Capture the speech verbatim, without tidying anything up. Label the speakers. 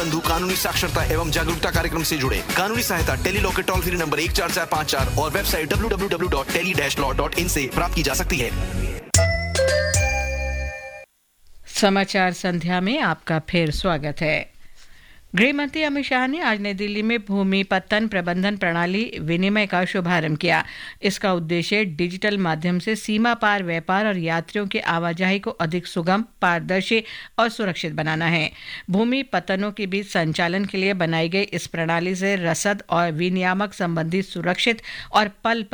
Speaker 1: बंधु कानूनी साक्षरता एवं जागरूकता कार्यक्रम से जुड़े। कानूनी सहायता टेली लॉ के टोल फ्री नंबर एक चार चार पाँच चार और website W W W dot tele dash law dot in से प्राप्त की जा सकती है।
Speaker 2: समाचार संध्या में आपका फिर स्वागत है। गृह मंत्री अमित शाह ने आज नई दिल्ली में भूमि पत्तन प्रबंधन प्रणाली विनिमय का शुभारंभ किया। इसका उद्देश्य डिजिटल माध्यम से सीमा पार व्यापार और यात्रियों की आवाजाही को अधिक सुगम, पारदर्शी और सुरक्षित बनाना है। भूमि पत्तनों के बीच संचालन के लिए बनाई गई इस प्रणाली से रसद और विनियामक संबंधी सुरक्षित और पल